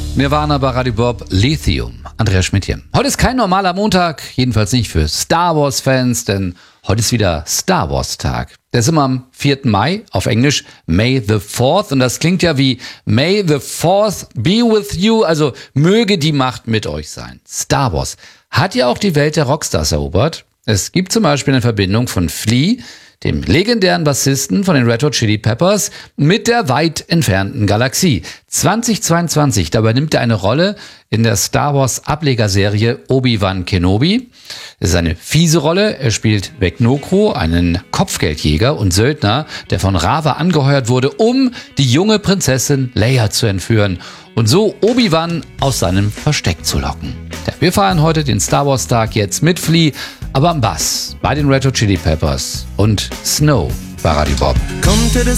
Nirvana bei Radio Bob, Lithium. Andreas Schmidt hier. Heute ist kein normaler Montag, jedenfalls nicht für Star Wars-Fans, denn heute ist wieder Star Wars-Tag. Der ist immer am 4. Mai, auf Englisch May the 4th. Und das klingt ja wie May the 4th be with you, also möge die Macht mit euch sein. Star Wars hat ja auch die Welt der Rockstars erobert. Es gibt zum Beispiel eine Verbindung von Flea, dem legendären Bassisten von den Red Hot Chili Peppers, mit der weit entfernten Galaxie. 2022, dabei nimmt er eine Rolle in der Star Wars Ablegerserie Obi-Wan Kenobi. Es ist eine fiese Rolle. Er spielt Vec Nokro, einen Kopfgeldjäger und Söldner, der von Rava angeheuert wurde, um die junge Prinzessin Leia zu entführen und so Obi-Wan aus seinem Versteck zu locken. Ja, wir feiern heute den Star Wars Tag jetzt mit Flea, aber am Bass bei den Red Hot Chili Peppers und Snow bei Radio Bob.